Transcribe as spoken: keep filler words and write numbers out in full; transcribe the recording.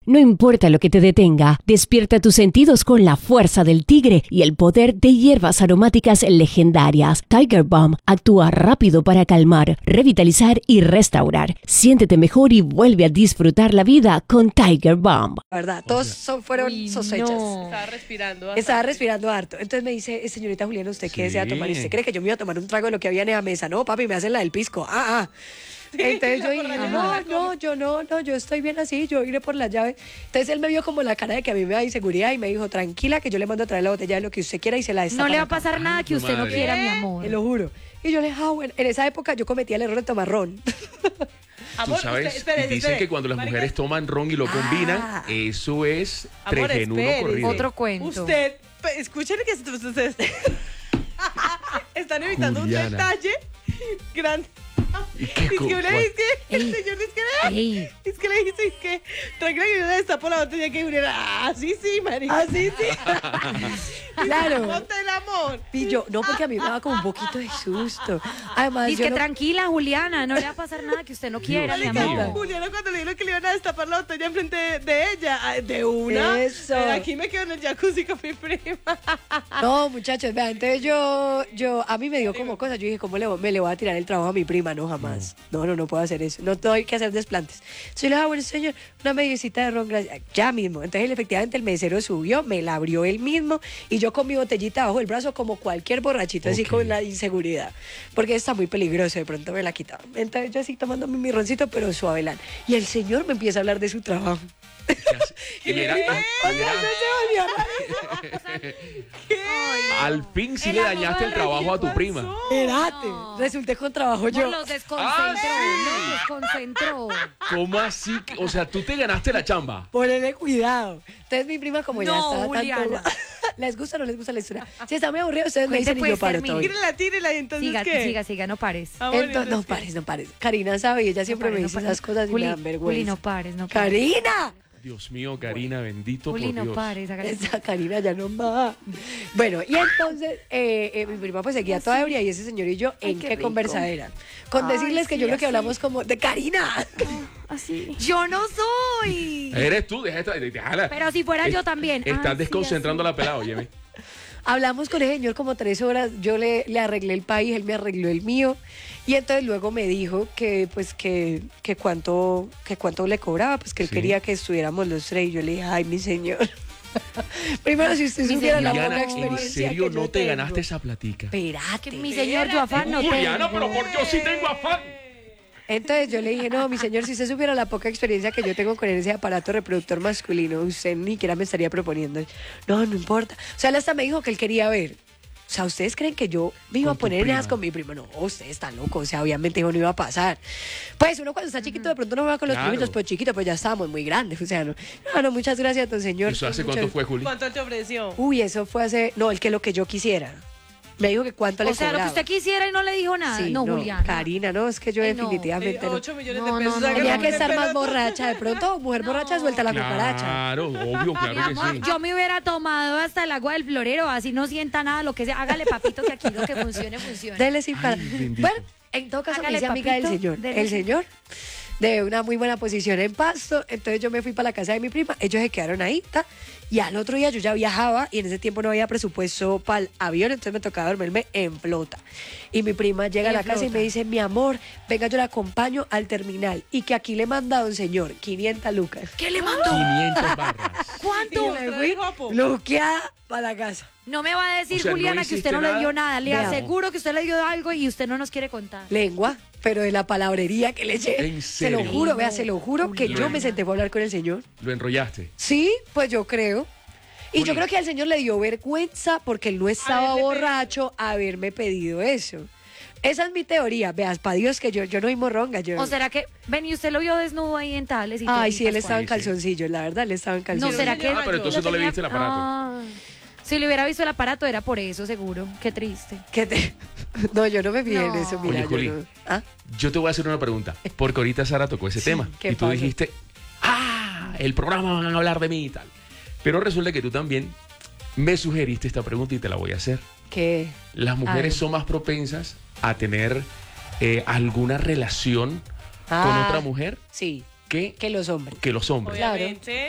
No importa lo que te detenga, despierta tus sentidos con la fuerza del tigre y el poder de hierbas aromáticas legendarias. Tiger Balm actúa rápido para calmar, revitalizar y restaurar. Siéntete mejor y vuelve a disfrutar la vida con Tiger Balm. La verdad, todos son, fueron Uy, sospechas. no. Estaba respirando. bastante. Estaba respirando harto. Entonces me dice, señorita Juliana, ¿usted qué Sí. desea tomar? ¿Y usted cree que yo me iba a tomar un trago de lo que había en la mesa? No, papi, me hacen la del pisco. Ah, ah. Entonces yo dije, no, no, yo no, no, yo estoy bien así, yo iré por la llave. Entonces él me vio como la cara de que a mí me da inseguridad y me dijo, tranquila, que yo le mando a traer la botella de lo que usted quiera y se la destapa. No le va a acá. pasar nada que tu usted no madre. quiera, mi Te amor. lo juro. Y yo le dije, ah, bueno, en esa época yo cometía el error de tomar ron. Tú Amor, sabes, usted- espere, dicen espere. que cuando las Marica, mujeres toman ron y lo combinan, Ah. eso es Amor, tres en uno espere. corrido. Otro cuento. Usted, pe- escuchen que est- ustedes están evitando Juliana. un detalle grande. ¿Y qué Es que co- una cuál? vez que el Ey. señor es que Ey. es que le dice que tranquila que yo le destapo la botella que Juliana. Ah, sí, sí, marica. Ah, sí, sí. Claro. Ponte el amor. Y yo, no, porque a mí me daba como un poquito de susto. Además, Dice yo que no- tranquila, Juliana, no le va a pasar nada que usted no quiera, mi Marica, amor. mío. Juliana cuando le dijeron que le iban a destapar la botella enfrente de, de ella, ah, de una. Eso. Pero aquí me quedo en el jacuzzi con mi prima. No, muchachos, vean, entonces yo, yo, a mí me dio como cosas, yo dije, ¿cómo le, voy- me le voy a tirar el trabajo a mi prima? No, jamás. No, no, no puedo hacer eso. No tengo que hacer desplantes. Entonces yo le dije, ah, bueno, señor, una medicita de ron, gracias. Ya mismo. Entonces, él, efectivamente, el mesero subió, me la abrió él mismo y yo con mi botellita bajo el brazo como cualquier borrachito, así Ok. con la inseguridad. Porque está muy peligroso, de pronto me la quitaba. Entonces yo así tomando mi roncito, pero suavelán. Y el señor me empieza a hablar de su trabajo. ¿Qué hace? Y era- y era- al fin sí El le amor dañaste el de trabajo a tu ¿Qué prima. pasó? Espérate, No. resulté con trabajo Amor, yo. los desconcentró, Ah, sí. los desconcentró. ¿Cómo así? que- O sea, tú te ganaste la chamba. Ponele cuidado. Entonces mi prima, como ya No, estaba Juliana. tanto... ¿Les gusta o no les gusta la historia? Si está muy aburrido, ustedes me Cuente, dicen y pues, yo paro termine. todo. Tírela, tírela y entonces Siga, ¿qué? siga, siga, no pares. Ah, bueno, Entonces, no entonces, ¿qué? pares, no pares. Karina sabe y ella siempre No me pares, dice no esas pares. cosas y Juli, me dan Juli, vergüenza. no pares, no pares. ¡Karina! Dios mío, Karina, bendito Juli, por no Dios. pares. hágale. Esa Karina ya no va. Bueno, y entonces eh, eh, mi prima pues seguía toda ebria y ese señor y yo, Ay, ¿en qué qué rico. conversadera? Con Ay, decirles que sí, yo creo que así. hablamos como de Karina. Así. Yo no soy. Eres tú, deja esta- déjala. Pero si fuera Es- yo también. Estás Ay, sí, desconcentrando a así. la pelada, óyeme. Hablamos con ese señor como tres horas, yo le, le arreglé el país, él me arregló el mío y entonces luego me dijo que pues que, que cuánto que cuánto le cobraba, pues que él Sí. quería que estuviéramos los tres y yo le dije, ay mi señor. Primero si usted Mi supiera la señor. poca Juliana, ¿en experiencia serio que yo no te tengo. ganaste esa platica? Espérate. Que mi señor, yo afán no Juliana, tengo. pero por Dios sí tengo afán. Entonces yo le dije, no, mi señor, si usted supiera la poca experiencia que yo tengo con ese aparato reproductor masculino, usted ni siquiera me estaría proponiendo. No, no importa. O sea, él hasta me dijo que él quería ver. O sea, ¿ustedes creen que yo me iba Con a tu poner en esas prima. con mi primo? No, usted está loco. O sea, obviamente eso no iba a pasar. Pues uno cuando está chiquito de pronto no va con los Claro. primitos, pues chiquito, pues ya estábamos muy grandes. O sea, no, no, no, muchas gracias, don señor. ¿Eso hace Muchas- cuánto fue, Juli? ¿Cuánto te ofreció? Uy, eso fue hace... No, el que lo que yo quisiera. Me dijo que cuánto le O sea, lo que cobraba. usted quisiera y no le dijo nada. Sí, no, Juliana. Karina, no, es que yo Ay, no. definitivamente no. ocho millones No, de no, pesos. no, hágale Tenía no, que una estar más pelota. borracha. De pronto, mujer borracha suelta la cucaracha. Claro, obvio, Mi claro amor, que sí. yo me hubiera tomado hasta el agua del florero, así no sienta nada, lo que sea. Hágale, papito, que aquí lo que funcione, funcione. Dele sin parar. bendito. Bueno, en todo caso, me Hágale, hice amiga del papito, señor. dele El sin- señor, de una muy buena posición en Pasto. Entonces yo me fui para la casa de mi prima. Ellos se quedaron ahí. Ta, y al otro día yo ya viajaba y en ese tiempo no había presupuesto para el avión. Entonces me tocaba dormirme en flota. Y mi prima llega a En la casa y flota. me dice, mi amor, venga, yo la acompaño al terminal. Y que aquí le manda a un señor quinientas lucas. ¿Qué le mandó? quinientas barras. ¿Cuánto? Y me fui guapo. luqueada para la casa. No me va a decir, O sea, no Juliana, que usted hiciste no le nada. dio nada. Le Veamos. aseguro que usted le dio algo y usted no nos quiere contar. Lengua, pero de la palabrería que le eché. ¿En Se lo serio? juro, vea, se lo juro que yo Juliana. me senté a hablar con el señor. Lo enrollaste. Sí, pues yo creo. Y Juli. yo creo que al señor le dio vergüenza porque él no estaba Haberle borracho a haberme pedido eso. Esa es mi teoría. Veas, para Dios que yo, yo no soy morronga. Yo... ¿O será que, ven, y usted lo vio desnudo ahí en Tales? Y Ay, todo, sí, y él Pascual? estaba en Sí, sí. calzoncillos, la verdad, él estaba en No, calzoncillos. ¿será que? Ah, pero entonces no le tenía- viste el aparato. Ah, si le hubiera visto el aparato era por eso, seguro. Qué triste. ¿Qué te- No, yo no me fijé en No. eso, mira. Oye, yo Juli. no- ¿Ah? Yo te voy a hacer una pregunta, porque ahorita Sara tocó ese tema ¿qué y tú pasa? dijiste, ah, el programa van a hablar de mí y tal. Pero resulta que tú también me sugeriste esta pregunta y te la voy a hacer. ¿Qué? Las mujeres ver. son más propensas a tener eh, alguna relación con Ah, otra mujer Sí, que, que los hombres. que los hombres. Claro. Obviamente.